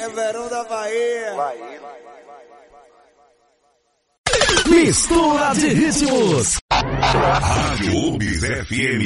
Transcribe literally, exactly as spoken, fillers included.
É verão da Bahia. Bahia. Mistura de ritmos. Rádio Ubis F M.